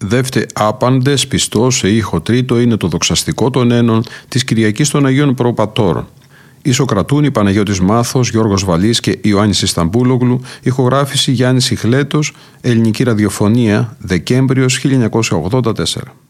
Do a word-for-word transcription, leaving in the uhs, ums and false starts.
Δεύτε άπαντες πιστός σε ήχο τρίτο είναι το δοξαστικό των ένων της Κυριακής των Αγίων Προπατώρων. Ισοκρατούν η Παναγιώτης Μάθος, Γιώργος Βαλής και Ιωάννης Ισταμπούλογλου, ηχογράφηση Γιάννης Ιχλέτος, ελληνική ραδιοφωνία, Δεκέμβριος χίλια εννιακόσια ογδόντα τέσσερα.